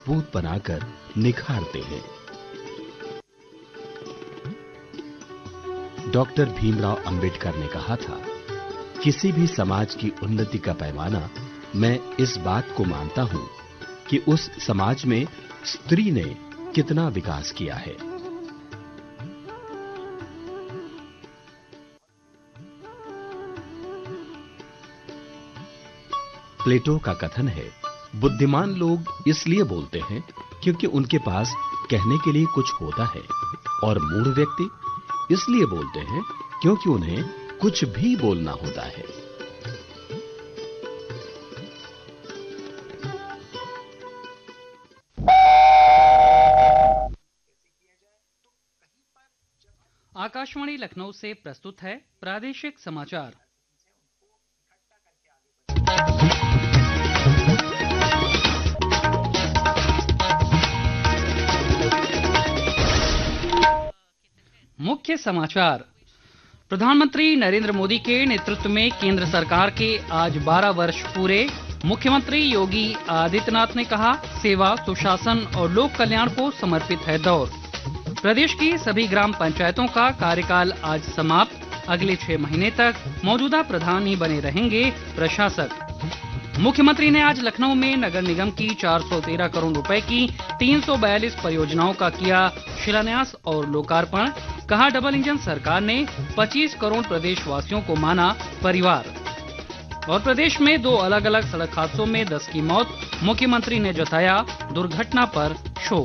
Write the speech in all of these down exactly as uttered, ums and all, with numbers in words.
मजबूत बनाकर निखारते हैं। डॉक्टर भीमराव अंबेडकर ने कहा था, किसी भी समाज की उन्नति का पैमाना मैं इस बात को मानता हूं कि उस समाज में स्त्री ने कितना विकास किया है। प्लेटो का कथन है, बुद्धिमान लोग इसलिए बोलते हैं क्योंकि उनके पास कहने के लिए कुछ होता है, और मूढ़ व्यक्ति इसलिए बोलते हैं क्योंकि उन्हें कुछ भी बोलना होता है। आकाशवाणी लखनऊ से प्रस्तुत है प्रादेशिक समाचार। मुख्य समाचार। प्रधानमंत्री नरेंद्र मोदी के नेतृत्व में केंद्र सरकार के आज बारह वर्ष पूरे। मुख्यमंत्री योगी आदित्यनाथ ने कहा, सेवा, सुशासन और लोक कल्याण को समर्पित है दौर। प्रदेश की सभी ग्राम पंचायतों का कार्यकाल आज समाप्त। अगले छह महीने तक मौजूदा प्रधान ही बने रहेंगे प्रशासक। मुख्यमंत्री ने आज लखनऊ में नगर निगम की चार सौ तेरह करोड़ रुपए की तीन सौ बयालीस परियोजनाओं का किया शिलान्यास और लोकार्पण। कहा, डबल इंजन सरकार ने पच्चीस करोड़ प्रदेशवासियों को माना परिवार। और प्रदेश में दो अलग अलग सड़क हादसों में दस की मौत। मुख्यमंत्री ने जताया दुर्घटना पर शोक।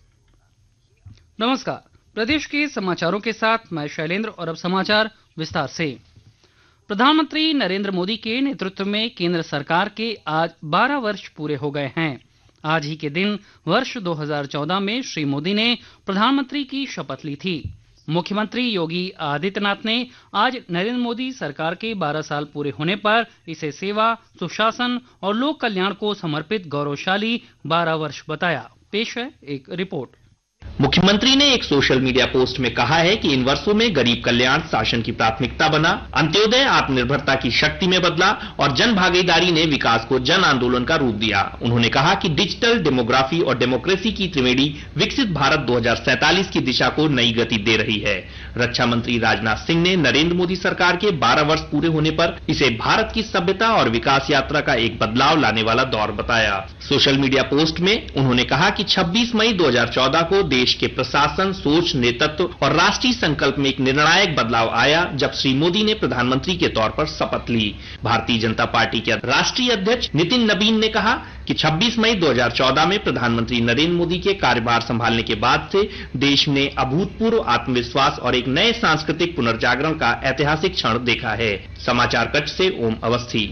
नमस्कार, प्रदेश के समाचारों के साथ मैं शैलेंद्र और अब समाचार विस्तार से। प्रधानमंत्री नरेंद्र मोदी के नेतृत्व में केंद्र सरकार के आज बारह वर्ष पूरे हो गए हैं। आज ही के दिन वर्ष दो हज़ार चौदह में श्री मोदी ने प्रधानमंत्री की शपथ ली थी। मुख्यमंत्री योगी आदित्यनाथ ने आज नरेंद्र मोदी सरकार के बारह साल पूरे होने पर इसे सेवा, सुशासन और लोक कल्याण को समर्पित गौरवशाली बारह वर्ष बताया। पेश है एक रिपोर्ट। मुख्यमंत्री ने एक सोशल मीडिया पोस्ट में कहा है कि इन वर्षों में गरीब कल्याण शासन की प्राथमिकता बना, अंत्योदय आत्मनिर्भरता की शक्ति में बदला और जन भागीदारी ने विकास को जन आंदोलन का रूप दिया। उन्होंने कहा कि डिजिटल, डेमोग्राफी और डेमोक्रेसी की त्रिवेणी विकसित भारत दो हज़ार सैंतालीस की दिशा को नई गति दे रही है। रक्षा मंत्री राजनाथ सिंह ने नरेंद्र मोदी सरकार के बारह वर्ष पूरे होने पर इसे भारत की सभ्यता और विकास यात्रा का एक बदलाव लाने वाला दौर बताया। सोशल मीडिया पोस्ट में उन्होंने कहा कि छब्बीस मई दो हज़ार चौदह को देश के प्रशासन, सोच, नेतृत्व और राष्ट्रीय संकल्प में एक निर्णायक बदलाव आया जब श्री मोदी ने प्रधानमंत्री के तौर पर शपथ ली। भारतीय जनता पार्टी के राष्ट्रीय अध्यक्ष नितिन नबीन ने कहा कि छब्बीस मई दो हज़ार चौदह में प्रधानमंत्री नरेंद्र मोदी के कार्यभार संभालने के बाद से देश ने अभूतपूर्व आत्मविश्वास और एक नए सांस्कृतिक पुनर्जागरण का ऐतिहासिक क्षण देखा है। समाचार कक्ष से ओम अवस्थी।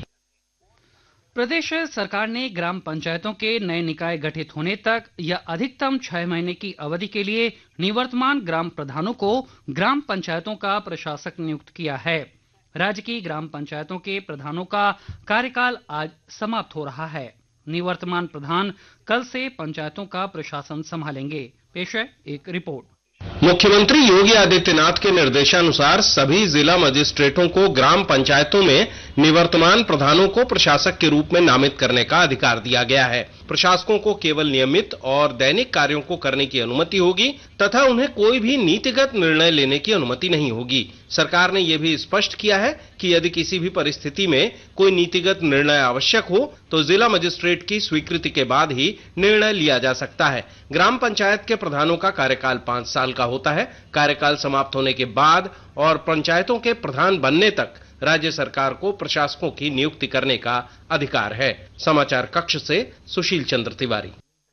प्रदेश सरकार ने ग्राम पंचायतों के नए निकाय गठित होने तक या अधिकतम छह महीने की अवधि के लिए निवर्तमान ग्राम प्रधानों को ग्राम पंचायतों का प्रशासक नियुक्त किया है। राज्य की ग्राम पंचायतों के प्रधानों का कार्यकाल आज समाप्त हो रहा है। निवर्तमान प्रधान कल से पंचायतों का प्रशासन संभालेंगे। पेश है एक रिपोर्ट। मुख्यमंत्री योगी आदित्यनाथ के निर्देशानुसार सभी जिला मजिस्ट्रेटों को ग्राम पंचायतों में निवर्तमान प्रधानों को प्रशासक के रूप में नामित करने का अधिकार दिया गया है। प्रशासकों को केवल नियमित और दैनिक कार्यों को करने की अनुमति होगी तथा उन्हें कोई भी नीतिगत निर्णय लेने की अनुमति नहीं होगी। सरकार ने यह भी स्पष्ट किया है कि यदि किसी भी परिस्थिति में कोई नीतिगत निर्णय आवश्यक हो तो जिला मजिस्ट्रेट की स्वीकृति के बाद ही निर्णय लिया जा सकता है। ग्राम पंचायत के प्रधानों का कार्यकाल पांच साल का होता है। कार्यकाल समाप्त होने के बाद और पंचायतों के प्रधान बनने तक राज्य सरकार को प्रशासकों की नियुक्ति करने का अधिकार है। समाचार कक्ष से सुशील चंद्र तिवारी।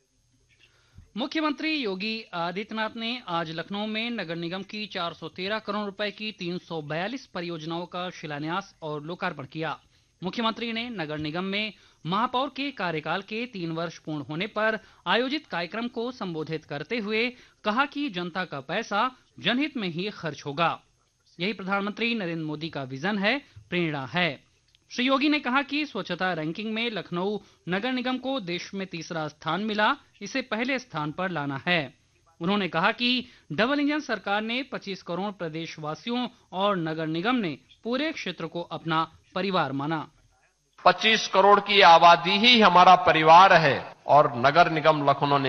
मुख्यमंत्री योगी आदित्यनाथ ने आज लखनऊ में नगर निगम की चार सौ तेरह करोड़ रुपए की तीन सौ बयालीस परियोजनाओं का शिलान्यास और लोकार्पण किया। मुख्यमंत्री ने नगर निगम में महापौर के कार्यकाल के तीन वर्ष पूर्ण होने पर आयोजित कार्यक्रम को संबोधित करते हुए कहा कि जनता का पैसा जनहित में ही खर्च होगा। यही प्रधानमंत्री नरेंद्र मोदी का विजन है, प्रेरणा है। श्री योगी ने कहा कि स्वच्छता रैंकिंग में लखनऊ नगर निगम को देश में तीसरा स्थान मिला, इसे पहले स्थान पर लाना है। उन्होंने कहा कि डबल इंजन सरकार ने पच्चीस करोड़ प्रदेशवासियों और नगर निगम ने पूरे क्षेत्र को अपना परिवार माना। पच्चीस करोड़ की आबादी ही हमारा परिवार है और नगर निगम लखनऊ ने